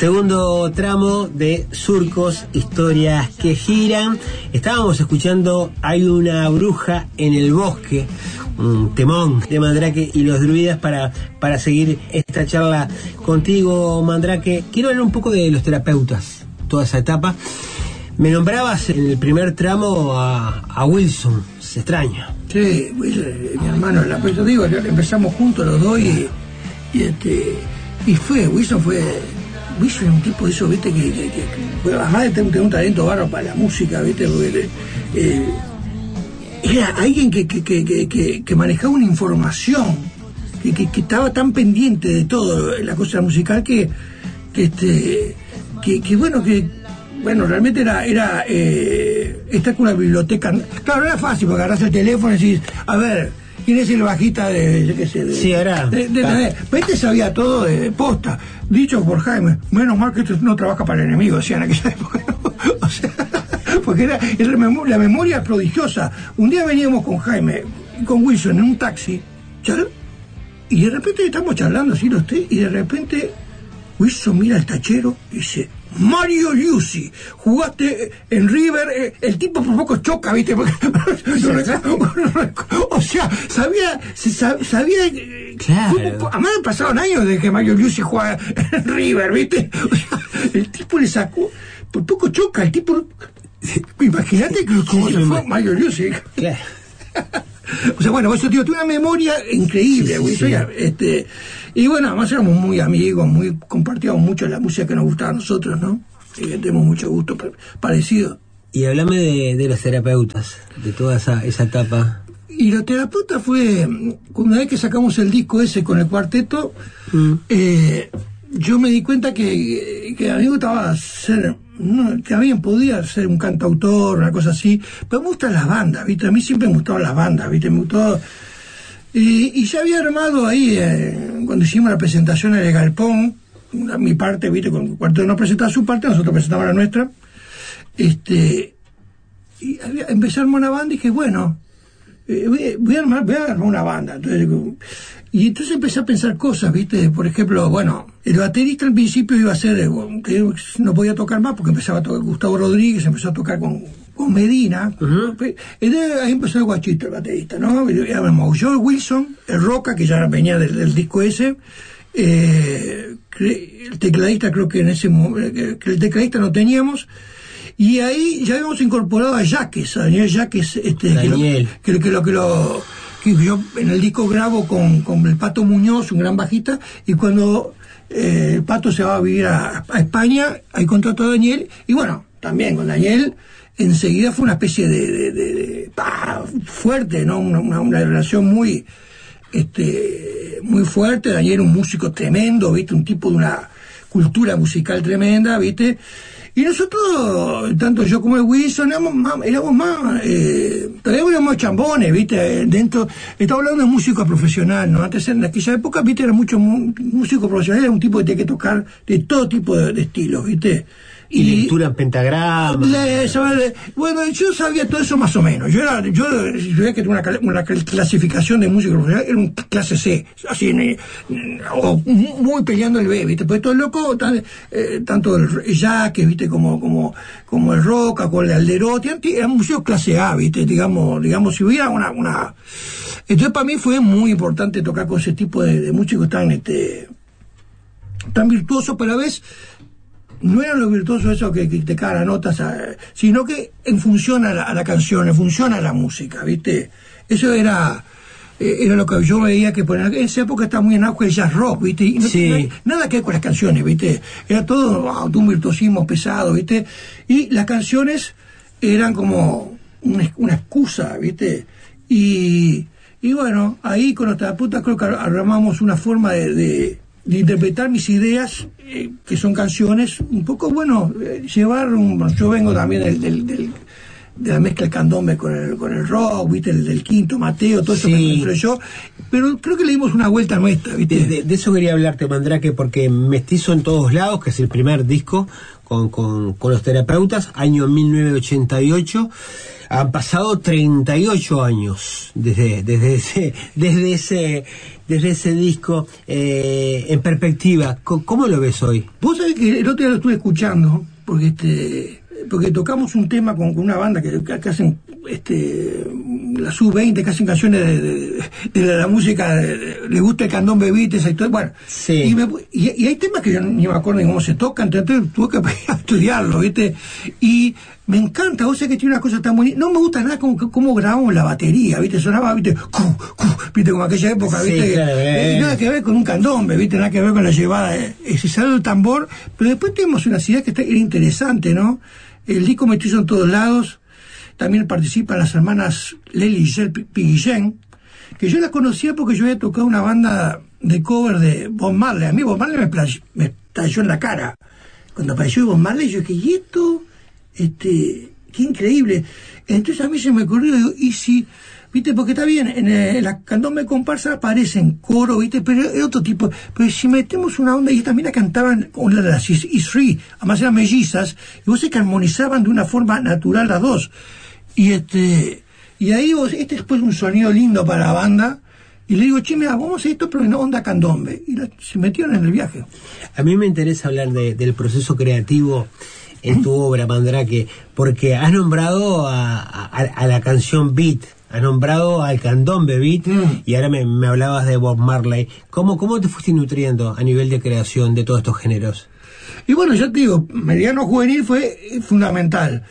Segundo tramo de Surcos, historias que giran. Estábamos escuchando Hay una bruja en el bosque, un temón de Mandrake y los druidas para seguir esta charla contigo, Mandrake. Quiero hablar un poco de los terapeutas, toda esa etapa. Me nombrabas en el primer tramo a Wilson, se extraña. Sí, Wilson, mi hermano, pues yo digo, empezamos juntos los dos y Wilson es un tipo de eso, viste, que además de tener un talento bárbaro para la música, viste, porque era alguien que manejaba una información, que estaba tan pendiente de todo la cosa musical que realmente era estar con una biblioteca. Claro, no era fácil porque agarrás el teléfono y decís, a ver, ¿quién es el bajista de yo qué sé? Sí, era. Pero este sabía todo de posta. Dicho por Jaime, menos mal que esto no trabaja para el enemigo, decían en aquella época. O sea, porque la memoria es prodigiosa. Un día veníamos con Jaime y con Wilson en un taxi, y de repente estamos charlando así los tres, y de repente Wilson mira al tachero y dice: Mario Liuzzi, jugaste en River, el tipo por poco choca, ¿viste? Porque, o sea, sabía, claro. Además pasaron años desde que Mario Liuzzi jugaba en River, ¿viste? O sea, el tipo le sacó, por poco choca, el tipo, imagínate cómo se fue Mario Liuzzi. Claro. O sea, bueno, eso, tío, tiene una memoria increíble, güey. Sí. Y bueno, además éramos muy amigos, compartíamos mucho la música que nos gustaba a nosotros, ¿no? Tenemos mucho gusto parecido. Y háblame de los terapeutas, de toda esa etapa. Y los terapeutas fue, una vez que sacamos el disco ese con el cuarteto, yo me di cuenta que a mí me gustaba que alguien podía ser un cantautor, una cosa así, pero me gustan las bandas, ¿viste? A mí siempre me gustaban las bandas, ¿viste? Me gustó. Y ya había armado ahí, cuando hicimos la presentación en el Galpón, mi parte, ¿viste? Con el cuarteto no presentaba su parte, nosotros presentábamos la nuestra. Y empecé a armar una banda y dije, bueno, voy a armar una banda. Entonces empecé a pensar cosas, ¿viste? Por ejemplo, bueno, el baterista al principio iba a ser, que no podía tocar más porque empezaba a tocar Gustavo Rodríguez, empezó a tocar con Medina. Uh-huh. Entonces ahí empezó el guachito, el baterista, ¿no? Yo, Wilson, el Roca, que ya venía del disco ese, el tecladista, creo que en ese momento, que el tecladista no teníamos. Y ahí ya habíamos incorporado a Daniel Yaques, Daniel. Que yo en el disco grabo con el Pato Muñoz, un gran bajista, y cuando el Pato se va a vivir a España, hay contrato a Daniel, y bueno, también con Daniel enseguida fue una especie de fuerte, ¿no? Una relación muy fuerte. Daniel, un músico tremendo, ¿viste? Un tipo de una cultura musical tremenda, ¿viste? Y nosotros, tanto yo como el Wilson, éramos más chambones, ¿viste? Estaba hablando de música profesional, ¿no? Antes, en aquella época, ¿viste? Era mucho músico profesional, era un tipo que tenía que tocar de todo tipo de estilos, ¿viste? Y lectura en pentagrama. Bueno, yo sabía todo eso más o menos. Yo veía que tenía una clasificación de música profesional, era un clase C, así, o muy peleando el B, ¿viste? Pues todo loco, tanto el Jacques, ¿viste? Como el Roca, con el Alderotti, eran músicos clase A, ¿viste? Digamos, si hubiera una. Entonces para mí fue muy importante tocar con ese tipo de músicos tan virtuosos, pero a la vez no eran los virtuosos esos que te cagan notas, sino que en función a la canción, en función a la música, ¿viste? Eso era lo que yo veía que en esa época estaba muy en auge el jazz rock, ¿viste? Y no hay nada que ver con las canciones, ¿viste? Era todo un virtuosismo pesado, ¿viste? Y las canciones eran como una excusa, ¿viste? Y bueno, ahí con los terapeutas creo que armamos una forma de interpretar mis ideas, que son canciones, un poco, bueno, yo vengo también de la mezcla del candombe con el rock, ¿viste? Del Quinto, Mateo, todo eso me influyó, pero creo que le dimos una vuelta nuestra, ¿viste? De eso quería hablarte, Mandrake, porque Mestizo en todos lados, que es el primer disco con los terapeutas, año 1988, han pasado 38 años desde desde ese disco en perspectiva, ¿cómo lo ves hoy? Vos sabés que el otro día lo estuve escuchando, porque tocamos un tema con una banda que hacen la sub-20, que hacen canciones de la música, le gusta el candombe beat, esa historia, bueno, sí. y hay temas que yo ni me acuerdo de cómo se tocan, entonces tuve que estudiarlo, ¿viste? Y me encanta, vos sabés que tiene una cosa tan bonita, no me gusta nada cómo grabamos la batería, ¿viste? Sonaba, ¿viste? ¿Viste? Como aquella época, ¿viste? Sí, claro, nada que ver con un candombe, ¿viste? Nada que ver con la llevada, se sale el tambor, pero después tenemos una ciudad que era interesante, ¿no? El disco Mestizo en todos lados, también participan las hermanas Lely y Giselle Piguillén, que yo las conocía porque yo había tocado una banda de cover de Bob Marley. A mí Bob Marley me estalló en la cara. Cuando apareció Bob Marley, yo dije, ¿y esto? Qué increíble. Entonces a mí se me ocurrió, digo, ¿y si...? ¿Viste? Porque está bien, en la candombe comparsa aparecen coro, ¿viste? Pero es otro tipo. Pero si metemos una onda, y también la cantaban con la de las Isri, además eran mellizas, y vos sé que armonizaban de una forma natural las dos. Y ahí después un sonido lindo para la banda, y le digo, che, mira, vamos a hacer esto, pero en onda candombe. Y se metieron en el viaje. A mí me interesa hablar del proceso creativo en tu obra, Mandrake, porque has nombrado a la canción beat, has nombrado al candombe beat, y ahora me hablabas de Bob Marley. ¿Cómo te fuiste nutriendo a nivel de creación de todos estos géneros? Y bueno, ya te digo, Mediano Juvenil fue fundamental.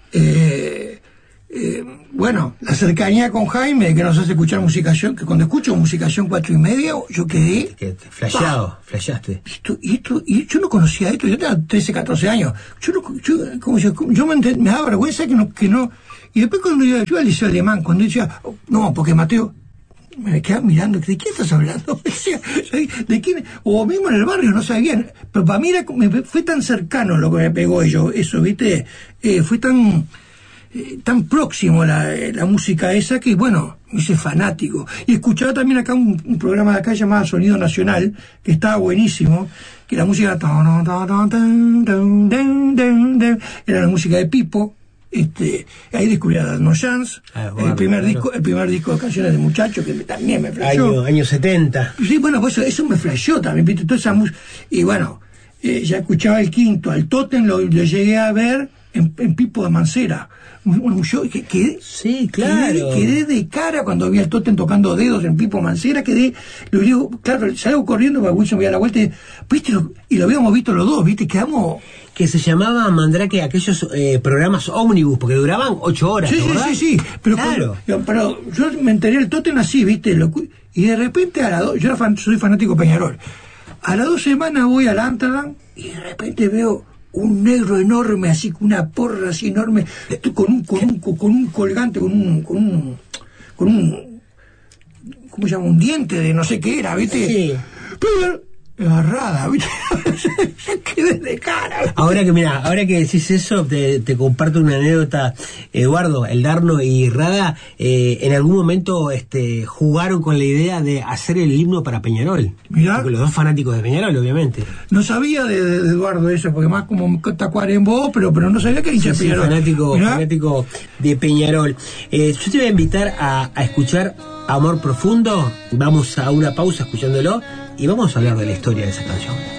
Bueno, la cercanía con Jaime, que nos hace escuchar Musicación, que cuando escucho Musicación 4:30, yo quedé... Flasheaste. Y yo no conocía esto, yo tenía 13, 14 años. Yo me daba vergüenza que no... Y después cuando yo iba al liceo alemán, cuando decía, no, porque Mateo... Me quedaba mirando, ¿de quién estás hablando? ¿De quién? O mismo en el barrio, no sabían. Pero para mí fue tan cercano lo que me pegó eso, ¿viste? Fue tan próximo la música esa que, bueno, me hice fanático. Y escuchaba también acá un programa de acá llamado Sonido Nacional, que estaba buenísimo, que la música era la música de Pipo. Ahí descubrí a No Chance, el primer disco de canciones de muchachos, que también me flashó. Años 70. Sí, bueno, pues eso me flashó también, ¿viste? Toda esa música. Y bueno, ya escuchaba el quinto, al Totem lo llegué a ver en Pipo de Mancera. Un show que sí, claro. Quedé de cara cuando vi al Totem tocando dedos en Pipo Mancera, lo digo, claro, salgo corriendo para Wilson, voy a la vuelta y, ¿viste? Y lo habíamos visto los dos, ¿viste? Quedamos... Que se llamaban, Mandrake, aquellos programas ómnibus, porque duraban 8 horas, Sí, pero claro. Pero yo me enteré del Totem así, ¿viste? Y de repente soy fanático de Peñarol. A las 2 semanas voy al Amsterdam y de repente veo un negro enorme, así con una porra así enorme, con un colgante, con un ¿cómo se llama? Un diente de no sé qué era, ¿viste? Sí. Pero agarrada, ¿viste? Quedé de cara. Ahora que decís eso, te comparto una anécdota. Eduardo, el Darno y Rada en algún momento jugaron con la idea de hacer el himno para Peñarol. Mirá. Porque los dos fanáticos de Peñarol, obviamente. No sabía de Eduardo eso, porque más como Tacuarembó, pero no sabía que hincha Peñarol. Fanático de Peñarol. Yo te voy a invitar a escuchar Amor Profundo. Vamos a una pausa escuchándolo y vamos a hablar de la historia de esa canción.